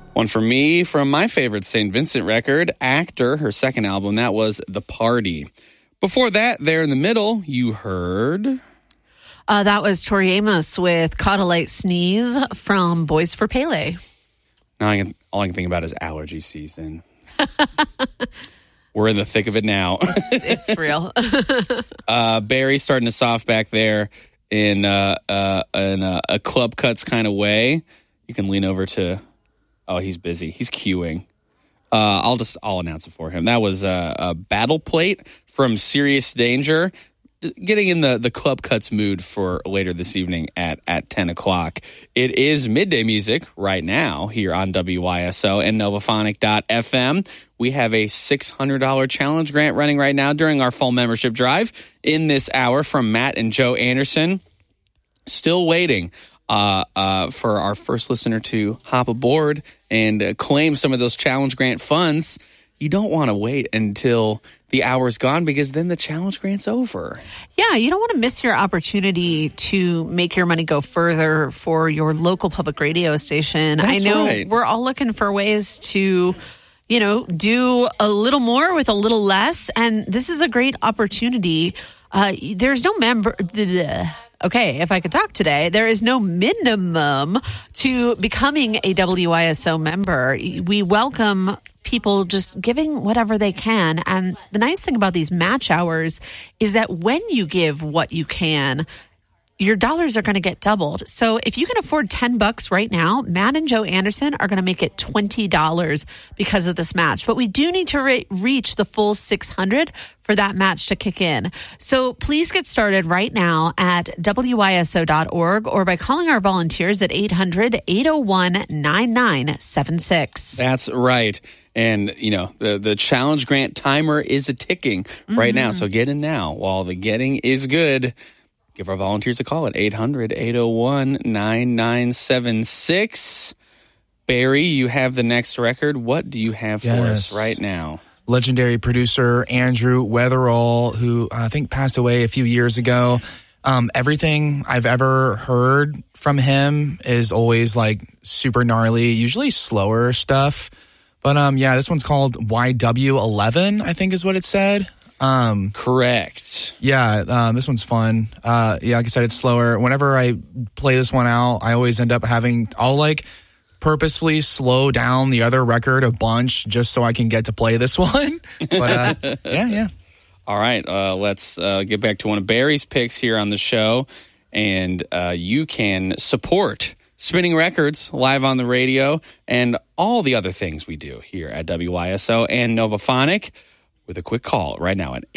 One for me from my favorite St. Vincent record, Actor, her second album. That was The Party. Before that, there in the middle, you heard... that was Tori Amos with Caught a Light Sneeze from Boys for Pele. Now all I can think about is allergy season. We're in the thick of it now. It's real. Barry starting us off back there in a Club Cuts kind of way. You can lean over to... Oh, he's busy. He's queuing. I'll announce it for him. That was a Battle Plate from Serious Danger. Getting in the Club Cuts mood for later this evening at 10 o'clock. It is midday music right now here on WYSO and Novaphonic.fm. We have a $600 challenge grant running right now during our fall membership drive in this hour from Matt and Joe Anderson. Still waiting for our first listener to hop aboard and claim some of those challenge grant funds. You don't want to wait until the hour's gone because then the challenge grant's over. Yeah, you don't want to miss your opportunity to make your money go further for your local public radio station. That's I know right. We're all looking for ways to, do a little more with a little less. And this is a great opportunity. There's no Okay, if I could talk today, there is no minimum to becoming a WYSO member. We welcome people just giving whatever they can. And the nice thing about these match hours is that when you give what you can, your dollars are going to get doubled. So if you can afford $10 right now, Matt and Joe Anderson are going to make it $20 because of this match. But we do need to reach the full $600 for that match to kick in. So please get started right now at WYSO.org or by calling our volunteers at 800-801-9976. That's right. And, the challenge grant timer is a-ticking right now. So get in now while the getting is good. Give our volunteers a call at 800-801-9976. Barry, you have the next record. What do you have for us right now? Legendary producer Andrew Weatherall, who I think passed away a few years ago. Everything I've ever heard from him is always like super gnarly, usually slower stuff. But this one's called YW11, I think is what it said. Correct. Yeah, this one's fun. Like I said, it's slower. Whenever I play this one out, I always end up I'll purposefully slow down the other record a bunch just so I can get to play this one. But yeah. All right, let's get back to one of Barry's picks here on the show. And you can support Spinning Records live on the radio and all the other things we do here at WYSO and Novaphonic with a quick call right now at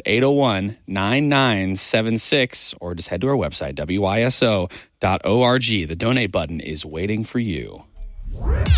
800-801-9976 or just head to our website, WYSO.org. The donate button is waiting for you.